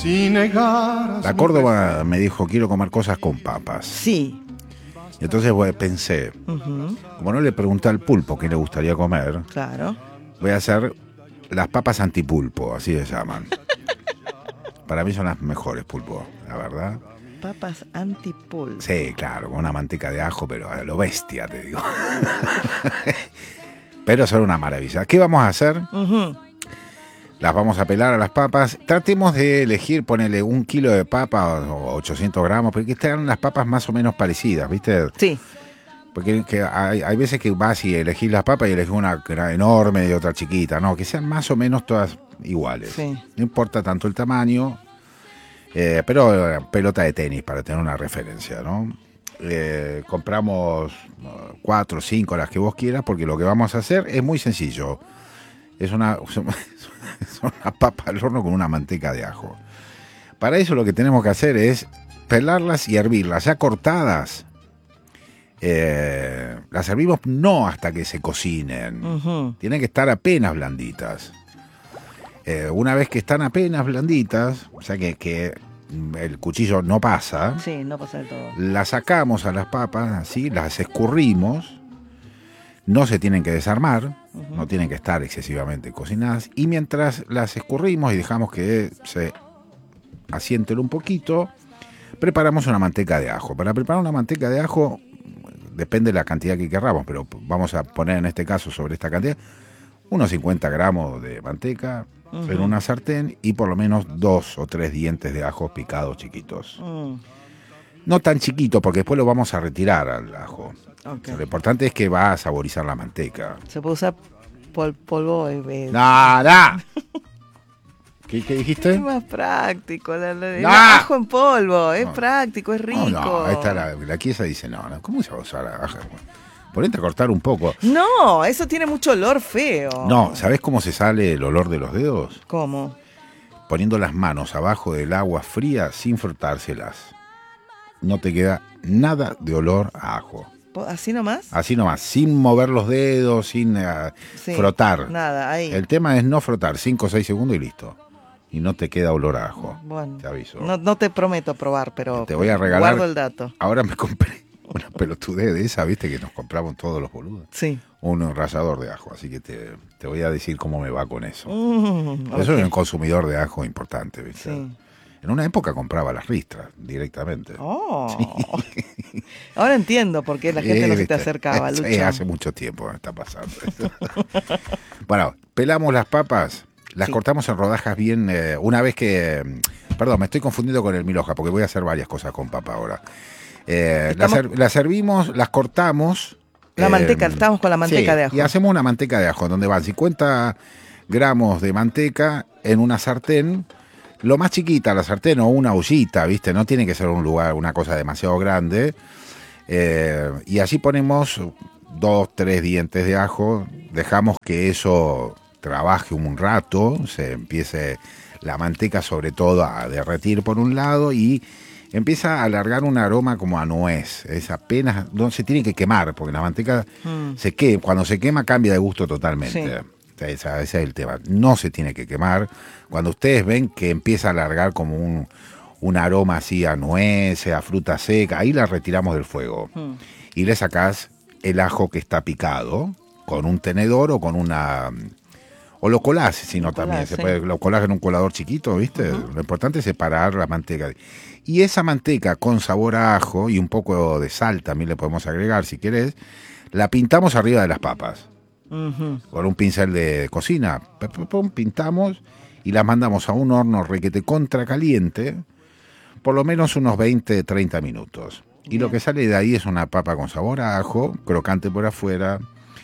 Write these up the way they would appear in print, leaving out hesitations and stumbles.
La Córdoba me dijo, quiero comer cosas con papas. Sí. Y entonces pensé, como no le pregunté al pulpo qué le gustaría comer, Claro. voy a hacer las papas antipulpo, así se llaman. Para mí son las mejores, pulpo, la verdad. Papas antipulpo. Sí, claro, con una manteca de ajo, pero a lo bestia, te digo. Pero son una maravilla. ¿Qué vamos a hacer? Las vamos a pelar a las papas. Tratemos de elegir, ponerle 1 kilo de papa o 800 gramos, porque están las papas más o menos parecidas, ¿viste? Sí. Porque hay veces que vas y elegís las papas y elegís una enorme y otra chiquita. No, que sean más o menos todas iguales. Sí. No importa tanto el tamaño, pero pelota de tenis para tener una referencia, ¿no? Compramos 4 o 5, las que vos quieras, porque lo que vamos a hacer es muy sencillo. Son unas papas al horno con una manteca de ajo. Para eso lo que tenemos que hacer es pelarlas y hervirlas. Ya cortadas, las hervimos no hasta que se cocinen. Tienen que estar apenas blanditas. Una vez que están apenas blanditas, o sea que el cuchillo no pasa. Sí, no pasa del todo. Las sacamos a las papas, así, las escurrimos. No se tienen que desarmar, no tienen que estar excesivamente cocinadas. Y mientras las escurrimos y dejamos que se asienten un poquito, preparamos una manteca de ajo. Para preparar una manteca de ajo, depende de la cantidad que queramos, pero vamos a poner en este caso sobre esta cantidad, unos 50 gramos de manteca en una sartén y por lo menos 2 o 3 dientes de ajo picados chiquitos. No tan chiquito, porque después lo vamos a retirar al ajo. Okay. Lo importante es que va a saborizar la manteca. Se puede usar polvo. ¡Nada! ¿Qué dijiste? Es más práctico. El ajo en polvo. Es práctico, es rico. No, esta la quiesa dice, no, ¿cómo se va a usar la ajo? Ponete a cortar un poco. No, eso tiene mucho olor feo. No, ¿sabés cómo se sale el olor de los dedos? ¿Cómo? Poniendo las manos abajo del agua fría sin frotárselas. No te queda nada de olor a ajo. ¿Así nomás? Así nomás, sin mover los dedos, sin frotar. Nada, ahí. El tema es no frotar, 5 o 6 segundos y listo. Y no te queda olor a ajo. Bueno, te aviso. No te prometo probar, pero te voy a regalar. Guardo el dato. Ahora me compré una pelotudez de esa, viste, que nos compramos todos los boludos. Sí. Un rallador de ajo, así que te voy a decir cómo me va con eso. Okay. Eso es un consumidor de ajo importante, viste. Sí. En una época compraba las ristras directamente. Oh. Sí. Ahora entiendo por qué la gente no se te acercaba, Lucho. Sí, hace mucho tiempo me está pasando. Bueno, pelamos las papas, las cortamos en rodajas bien. Una vez que... Perdón, me estoy confundiendo con el mil hoja, porque voy a hacer varias cosas con papa ahora. Las servimos, las cortamos. La manteca, estamos con la manteca de ajo. Y hacemos una manteca de ajo, donde van 50 gramos de manteca en una sartén. Lo más chiquita la sartén o una ollita, ¿viste? No tiene que ser un lugar, una cosa demasiado grande. Y allí ponemos 2, 3 dientes de ajo. Dejamos que eso trabaje un rato. Se empiece la manteca sobre todo a derretir por un lado y empieza a alargar un aroma como a nuez. Es apenas, no se tiene que quemar, porque la manteca cuando se quema cambia de gusto totalmente. Sí. Ese es el tema. No se tiene que quemar. Cuando ustedes ven que empieza a alargar como un aroma así a nuez, a fruta seca, ahí la retiramos del fuego. Y le sacás el ajo que está picado con un tenedor o con una... O lo colás, sino también. Se puede, lo colás en un colador chiquito, ¿viste? Lo importante es separar la manteca. Y esa manteca con sabor a ajo y un poco de sal también le podemos agregar si querés, la pintamos arriba de las papas. Con un pincel de cocina, pintamos y las mandamos a un horno requete contra caliente, por lo menos unos 20-30 minutos. Y lo que sale de ahí es una papa con sabor a ajo, crocante por afuera,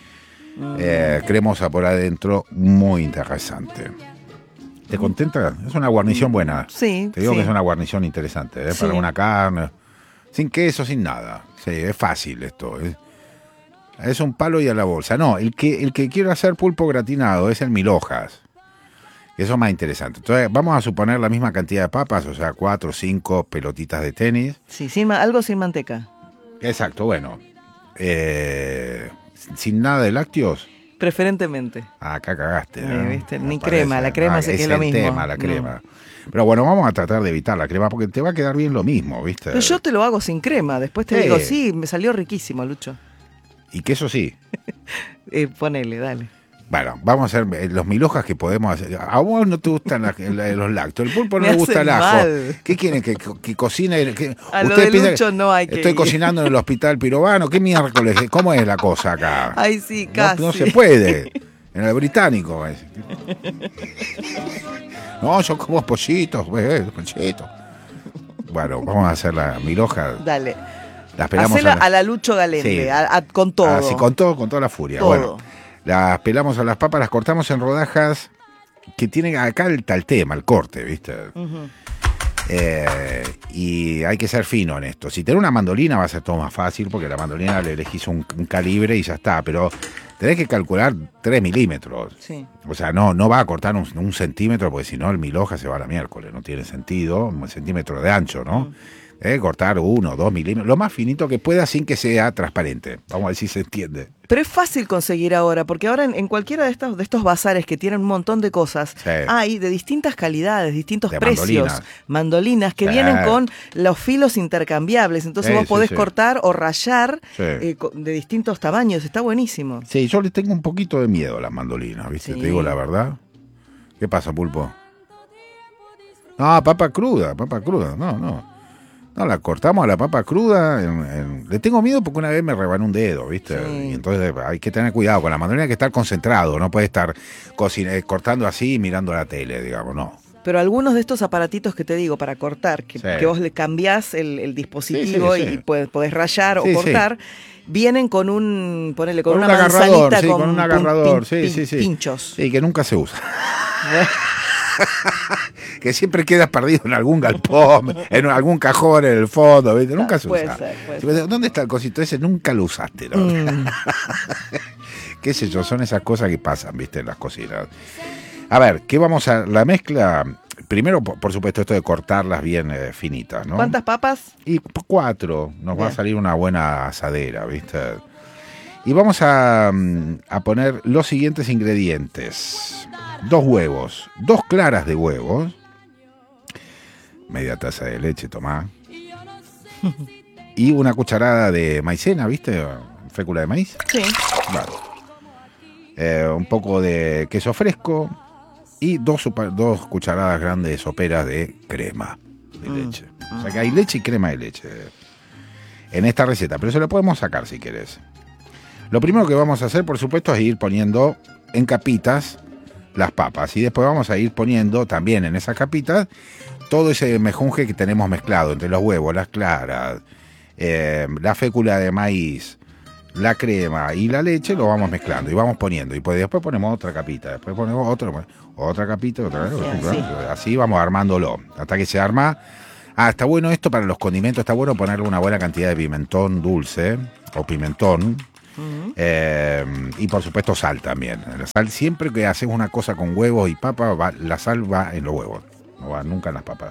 cremosa por adentro, muy interesante. ¿Te contenta? Es una guarnición buena. Sí. Te digo que es una guarnición interesante, para una carne, sin queso, sin nada. Sí, es fácil esto, Es un palo y a la bolsa. No, el que quiero hacer pulpo gratinado es el mil hojas. Eso es más interesante. Entonces, vamos a suponer la misma cantidad de papas, o sea, 4 o 5 pelotitas de tenis. Sí, algo sin manteca. Exacto, bueno. Sin nada de lácteos. Preferentemente. Acá cagaste, ¿no? ¿Viste? Ni crema, la crema sé que es lo mismo. Tema, la crema. Pero bueno, vamos a tratar de evitar la crema porque te va a quedar bien lo mismo, ¿viste? Pero yo te lo hago sin crema, después te digo, sí, me salió riquísimo, Lucho. Y queso sí. Ponele, dale. Bueno, vamos a hacer los milhojas que podemos hacer. A vos no te gustan los lácteos, el pulpo no le gusta el ajo. Mal. ¿Qué quieren? ¿Que cocine? A lo de Lucho no hay que estoy ir. Cocinando en el hospital pirobano. ¿Qué miércoles? ¿Cómo es la cosa acá? Ay, sí, casi. No se puede. En el británico. No, yo como pollitos. Pollitos. Bueno, vamos a hacer la milhoja. Dale. Las pelamos Hacela a la Lucho Galende, sí. Con todo. Así, con toda la furia. Todo. Bueno, las pelamos a las papas, las cortamos en rodajas que tienen acá el tema, el corte, ¿viste? Uh-huh. Y hay que ser fino en esto. Si tenés una mandolina va a ser todo más fácil porque la mandolina le elegís un calibre y ya está, pero tenés que calcular 3 milímetros. Sí. O sea, no va a cortar un centímetro porque si no el milhoja se va a la miércoles, no tiene sentido, un centímetro de ancho, ¿no? Uh-huh. Cortar 1 o 2 milímetros, lo más finito que pueda sin que sea transparente. Vamos a ver si se entiende. Pero es fácil conseguir ahora, porque ahora en cualquiera de estos bazares que tienen un montón de cosas, sí. Hay de distintas calidades, distintos precios, mandolinas que vienen con los filos intercambiables, entonces vos podés cortar o rayar de distintos tamaños, está buenísimo. Sí, yo le tengo un poquito de miedo a las mandolinas, ¿viste? Sí. Te digo la verdad. ¿Qué pasa, Pulpo? No, papa cruda, no. No, la cortamos a la papa cruda. Le tengo miedo porque una vez me rebanó un dedo, ¿viste? Sí. Y entonces hay que tener cuidado con la mandolina, hay que estar concentrado, no puede estar cortando así y mirando la tele, digamos, no. Pero algunos de estos aparatitos que te digo para cortar, que vos le cambiás el dispositivo y podés rayar o cortar, vienen con con una manzanita con un agarrador, pinchos. Sí, que nunca se usa. Que siempre quedas perdido en algún galpón, en algún cajón en el fondo, ¿viste? Nunca se usa. Puede ser. ¿Dónde está el cosito ese? Nunca lo usaste, ¿no? Qué sé yo, son esas cosas que pasan, ¿viste? En las cocinas. A ver, ¿qué vamos a...? La mezcla... Primero, por supuesto, esto de cortarlas bien finitas, ¿no? ¿Cuántas papas? Y 4. Nos va a salir una buena asadera, ¿viste? Y vamos a poner los siguientes ingredientes. 2 huevos, 2 claras de huevos, media taza de leche, tomá, y una cucharada de maicena, ¿viste? Fécula de maíz. Sí. Vale. Un poco de queso fresco y 2 cucharadas grandes soperas de crema de leche. O sea que hay leche y crema de leche en esta receta, pero se la podemos sacar si querés. Lo primero que vamos a hacer, por supuesto, es ir poniendo en capitas las papas y después vamos a ir poniendo también en esas capitas todo ese mejunje que tenemos mezclado entre los huevos, las claras, la fécula de maíz, la crema y la leche, lo vamos mezclando y vamos poniendo y pues después ponemos otra capita, después ponemos otra capita, así vamos armándolo hasta que se arma. Está bueno esto para los condimentos, está bueno ponerle una buena cantidad de pimentón dulce o pimentón. Uh-huh. Y por supuesto sal también. La sal, siempre que haces una cosa con huevos y papas, la sal va en los huevos, no va nunca en las papas.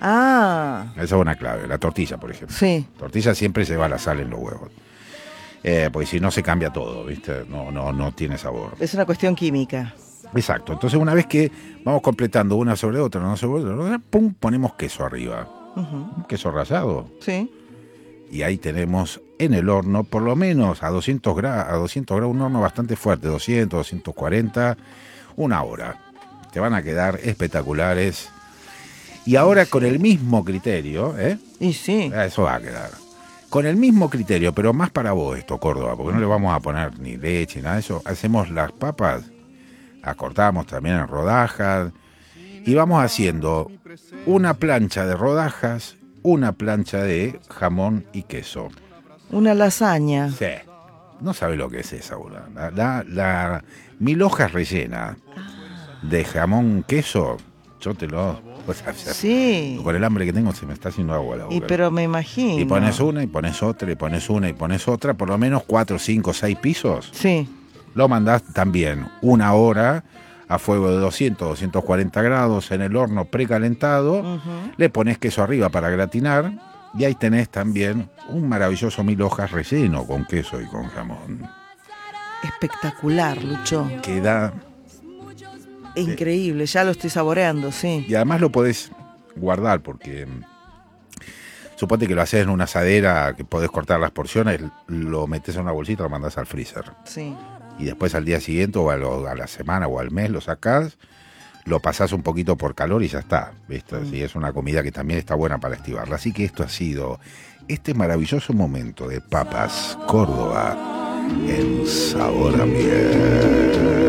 Esa es una clave. La tortilla, por ejemplo. Sí. Tortilla siempre se va la sal en los huevos. Porque si no se cambia todo, ¿viste? No tiene sabor. Es una cuestión química. Exacto. Entonces una vez que vamos completando una sobre otra, pum, ponemos queso arriba. Uh-huh. Queso rallado. Sí. Y ahí tenemos en el horno, por lo menos a 200 grados, un horno bastante fuerte, 200, 240, 1 hora. Te van a quedar espectaculares. Y ahora con el mismo criterio, Y sí. Eso va a quedar. Con el mismo criterio, pero más para vos esto, Córdoba, porque no le vamos a poner ni leche, ni nada de eso. Hacemos las papas, las cortamos también en rodajas, y vamos haciendo una plancha de rodajas, una plancha de jamón y queso. Una lasaña. Sí. No sabe lo que es esa, boludo. La milhoja rellena de jamón, queso, yo te lo... Sí. Con el hambre que tengo se me está haciendo agua la boca. Pero me imagino. Y pones una, y pones otra, y pones una, y pones otra, por lo menos 4, 5, 6 pisos. Sí. Lo mandás también 1 hora a fuego de 200, 240 grados en el horno precalentado. Uh-huh. Le pones queso arriba para gratinar y ahí tenés también un maravilloso milhojas relleno con queso y con jamón. espectacular, Lucho. Queda increíble, ya lo estoy saboreando, sí. Y además lo podés guardar porque suponte que lo haces en una asadera que podés cortar las porciones, lo metes en una bolsita, lo mandás al freezer. Sí. Y después al día siguiente o a la semana o al mes lo sacás, lo pasás un poquito por calor y ya está, ¿viste? Sí, es una comida que también está buena para estivarla. Así que esto ha sido este maravilloso momento de Papas Córdoba en Sabor a Miel.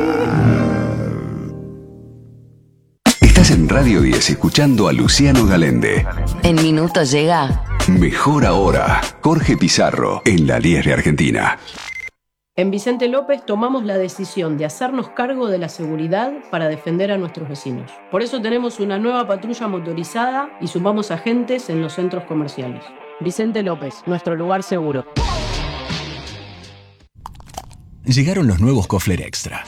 Estás en Radio 10 escuchando a Luciano Galende. En minutos llega Mejor Ahora, Jorge Pizarro, en la 10 de Argentina. En Vicente López tomamos la decisión de hacernos cargo de la seguridad para defender a nuestros vecinos. Por eso tenemos una nueva patrulla motorizada y sumamos agentes en los centros comerciales. Vicente López, nuestro lugar seguro. Llegaron los nuevos Kofler Extra.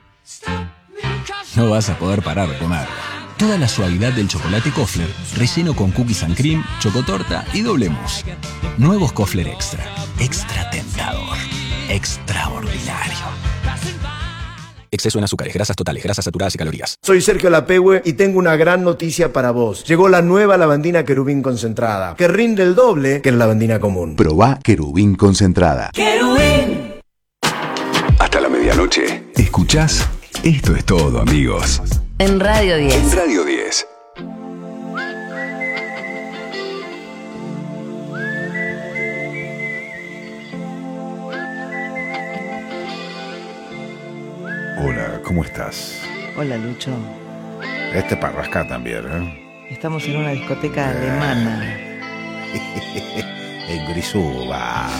No vas a poder parar de comer. Toda la suavidad del chocolate Kofler, relleno con cookies and cream, chocotorta y doble mousse. Nuevos Kofler Extra. Extra tentador. Extraordinario. Exceso en azúcares, grasas totales, grasas saturadas y calorías. Soy Sergio Lapehue y tengo una gran noticia para vos. Llegó la nueva lavandina Querubín concentrada, que rinde el doble que la lavandina común. Probá Querubín concentrada. ¡Querubín! Hasta la medianoche. ¿Escuchás? Esto es todo, amigos. En Radio 10. En Radio 10. Hola, ¿cómo estás? Hola, Lucho. Este para rascar también, ¿eh? Estamos en una discoteca alemana. En Grisúa.